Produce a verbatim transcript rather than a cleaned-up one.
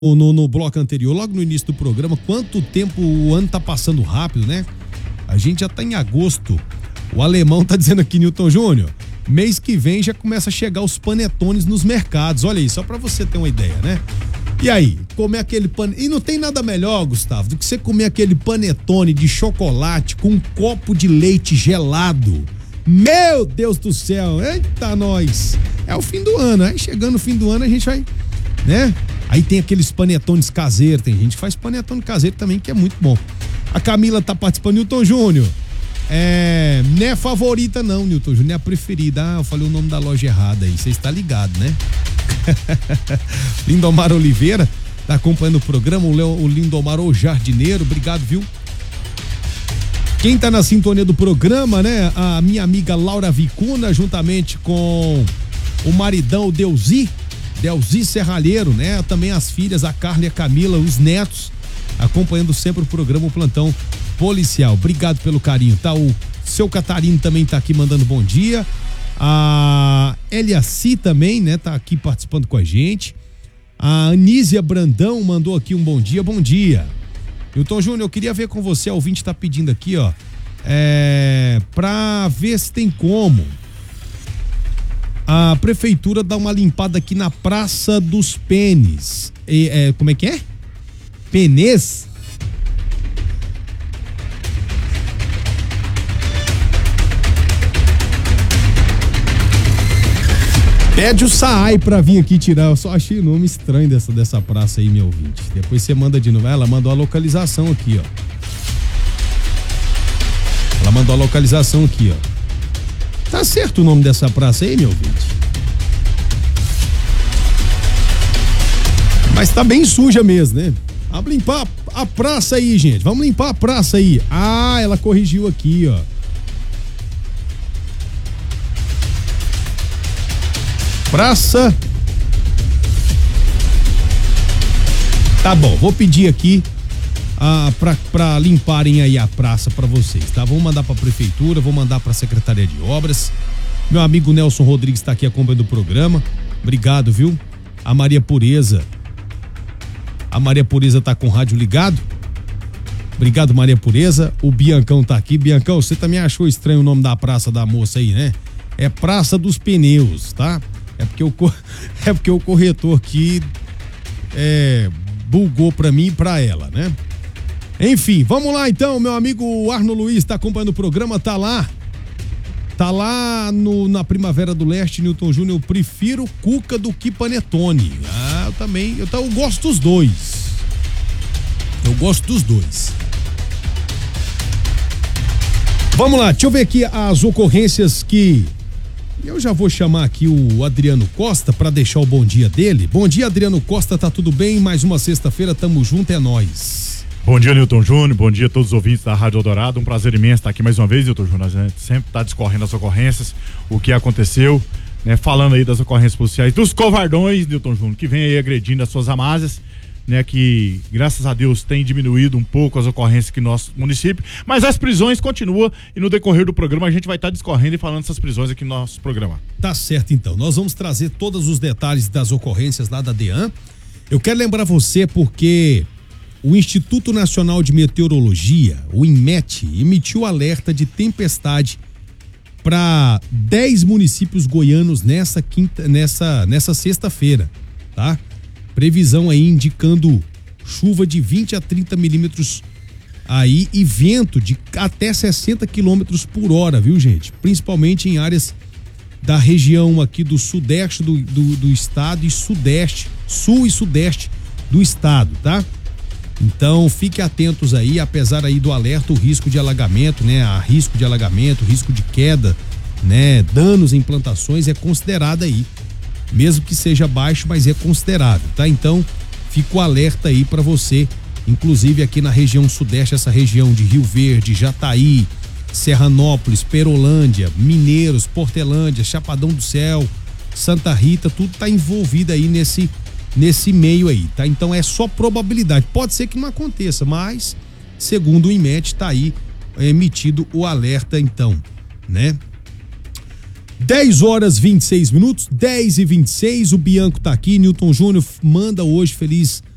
No, no bloco anterior, logo no início do programa, quanto tempo o ano tá passando rápido, né? A gente já tá em agosto. O alemão tá dizendo aqui, Newton Júnior, mês que vem já começa a chegar os panetones nos mercados. Olha aí, só pra você ter uma ideia, né? E aí, comer aquele pan... E não tem nada melhor, Gustavo, do que você comer aquele panetone de chocolate com um copo de leite gelado. Meu Deus do céu, eita nós! É o fim do ano, aí chegando o fim do ano a gente vai, né? Aí tem aqueles panetones caseiros, tem gente que faz panetone caseiro também, que é muito bom. A Camila tá participando, Newton Júnior. É, não é favorita não, Newton Júnior, é a preferida. Ah, eu falei o nome da loja errada aí, você está ligado, né? Lindomar Oliveira tá acompanhando o programa, o, Leo, o Lindomar o Jardineiro, obrigado, viu? Quem tá na sintonia do programa, né? A minha amiga Laura Vicuna, juntamente com o maridão, o Deusi, Delzi Serralheiro, né? Também as filhas, a Carla e a Camila, os netos, acompanhando sempre o programa, o Plantão Policial. Obrigado pelo carinho, tá? O seu Catarino também tá aqui mandando bom dia. A Eliaci também, né? Tá aqui participando com a gente. A Anísia Brandão mandou aqui um bom dia, bom dia. Newton Júnior, eu queria ver com você, a ouvinte tá pedindo aqui, ó, é, pra ver se tem como a prefeitura dá uma limpada aqui na Praça dos Pênis. E, é, como é que é? Pênis? Pede o Saai pra vir aqui tirar. Eu só achei o nome estranho dessa, dessa praça aí, meu ouvinte. Depois você manda de novo. Ela mandou a localização aqui, ó. Ela mandou a localização aqui, ó. Tá certo o nome dessa praça aí, meu ouvinte? Mas tá bem suja mesmo, né? Vamos limpar a praça aí, gente. Vamos limpar a praça aí. Ah, ela corrigiu aqui, ó. Praça. Tá bom, vou pedir aqui Ah, pra, pra limparem aí a praça pra vocês, tá? Vamos mandar pra prefeitura, vou mandar pra Secretaria de Obras. Meu amigo Nelson Rodrigues tá aqui acompanhando o programa. Obrigado, viu? A Maria Pureza. A Maria Pureza tá com o rádio ligado. Obrigado, Maria Pureza. O Biancão tá aqui. Biancão, você também achou estranho o nome da praça da moça aí, né? É Praça dos Pneus, tá? É porque o, é porque o corretor aqui é, bugou pra mim e pra ela, né? Enfim, vamos lá então, meu amigo Arno Luiz tá acompanhando o programa, tá lá, tá lá no, na Primavera do Leste, Newton Júnior, eu prefiro Cuca do que Panetone. Ah, eu também, eu, eu gosto dos dois, eu gosto dos dois. Vamos lá, deixa eu ver aqui as ocorrências que eu já vou chamar aqui o Adriano Costa para deixar o bom dia dele. Bom dia, Adriano Costa, tá tudo bem? Mais uma sexta-feira, tamo junto, é nóis. Bom dia, Newton Júnior, bom dia a todos os ouvintes da Rádio Eldorado, um prazer imenso estar aqui mais uma vez, Newton Júnior, a gente sempre está discorrendo as ocorrências, o que aconteceu, né, falando aí das ocorrências policiais, dos covardões, Newton Júnior, que vem aí agredindo as suas amázias, né, que graças a Deus tem diminuído um pouco as ocorrências aqui no nosso município, mas as prisões continuam e no decorrer do programa a gente vai estar discorrendo e falando dessas prisões aqui no nosso programa. Tá certo então, nós vamos trazer todos os detalhes das ocorrências lá da DEAN. Eu quero lembrar você porque o Instituto Nacional de Meteorologia, o INMET, emitiu alerta de tempestade para dez municípios goianos nessa quinta, nessa, nessa sexta-feira, tá? Previsão aí indicando chuva de vinte a trinta milímetros aí e vento de até sessenta quilômetros por hora, viu, gente? Principalmente em áreas da região aqui do sudeste do, do, do estado e sudeste, sul e sudeste do estado, tá? Então, fique atentos aí, apesar aí do alerta, o risco de alagamento, né? A risco de alagamento, risco de queda, né? Danos em plantações é considerado aí, mesmo que seja baixo, mas é considerado, tá? Então, fica o alerta aí para você, inclusive aqui na região sudeste, essa região de Rio Verde, Jataí, Serranópolis, Perolândia, Mineiros, Portelândia, Chapadão do Céu, Santa Rita, tudo tá envolvido aí nesse nesse meio aí, tá? Então é só probabilidade, pode ser que não aconteça, mas segundo o INMET tá aí é, emitido o alerta então, né? dez horas e vinte e seis minutos, dez e vinte e seis, o Bianco tá aqui, Newton Júnior manda hoje feliz